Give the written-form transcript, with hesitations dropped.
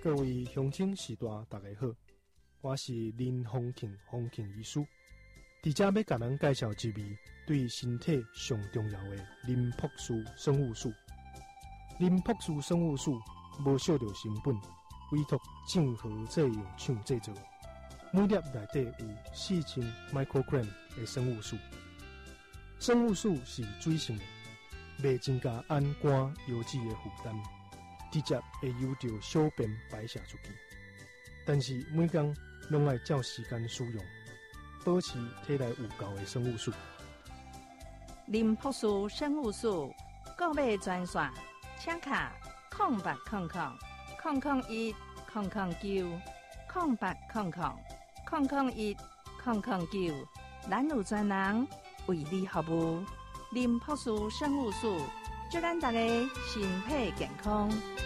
各位乡亲士大大家好，我是林丰庆医师，伫这要甲人介绍一味对身体上重要的林朴素生物素。林朴素生物素无少着成本，委托正和制药厂制作，每粒内底有4000 microgram 的生物素。生物素是水性的，袂增加氨酐油脂的负担，直接会由着小便排泄出去。但是每天拢要照时间使用，保持体内有够的生物素。 林朴素生物素购买专线，请卡0800-009-009，咱有专人为你服务。林朴素生物素，祝咱大家身体健康。